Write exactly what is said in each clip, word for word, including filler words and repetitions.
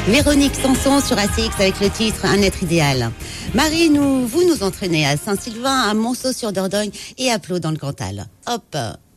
Véronique Sanson sur A C X avec le titre Un être idéal. Marie, nous, vous nous entraînez à Saint-Sylvain, à Monceau-sur-Dordogne et à Plot dans le Cantal. Hop.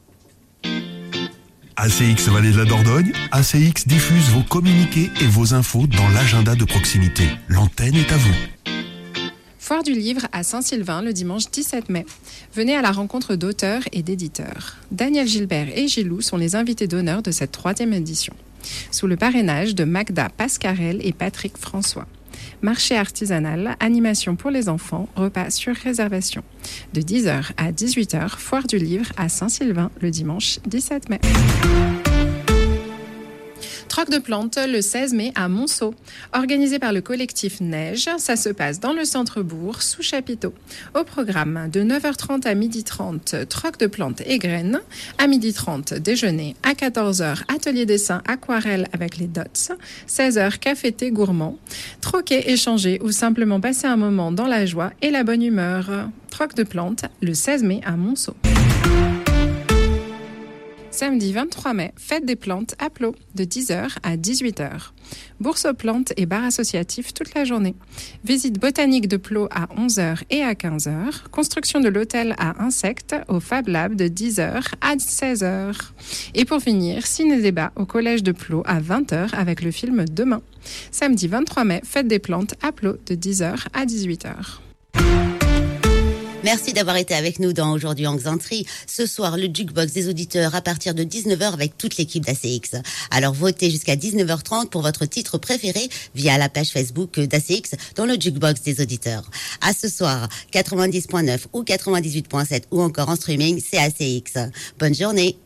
A C X Vallée de la Dordogne, A C X diffuse vos communiqués et vos infos dans l'agenda de proximité. L'antenne est à vous. Foire du livre à Saint-Sylvain le dimanche dix-sept mai. Venez à la rencontre d'auteurs et d'éditeurs. Daniel Gilbert et Gilou sont les invités d'honneur de cette troisième édition. Sous le parrainage de Magda Pascarel et Patrick François. Marché artisanal, animation pour les enfants, repas sur réservation. De dix heures à dix-huit heures, Foire du livre à Saint-Sylvain le dimanche dix-sept mai. Troc de plantes le seize mai à Monceau. Organisé par le collectif Neige, ça se passe dans le centre-bourg, sous chapiteau. Au programme, de neuf heures trente à midi trente, troc de plantes et graines. À midi trente, déjeuner. À quatorze heures, atelier dessin aquarelle avec les dots. seize heures, café thé gourmand. Troquer, échanger ou simplement passer un moment dans la joie et la bonne humeur. Troc de plantes le seize mai à Monceau. Samedi vingt-trois mai, fête des plantes à Plot, de dix heures à dix-huit heures. Bourse aux plantes et bar associatif toute la journée. Visite botanique de Plot à onze heures et à quinze heures. Construction de l'hôtel à insectes au Fab Lab de dix heures à seize heures. Et pour finir, ciné-débat au collège de Plot à vingt heures avec le film Demain. Samedi vingt-trois mai, fête des plantes à Plot, de dix heures à dix-huit heures. Merci d'avoir été avec nous dans Aujourd'hui en Xantrie. Ce soir, le Jukebox des auditeurs à partir de dix-neuf heures avec toute l'équipe d'A C X. Alors votez jusqu'à dix-neuf heures trente pour votre titre préféré via la page Facebook d'A C X dans le Jukebox des auditeurs. À ce soir, quatre-vingt-dix point neuf ou quatre-vingt-dix-huit point sept ou encore en streaming, c'est A C X. Bonne journée.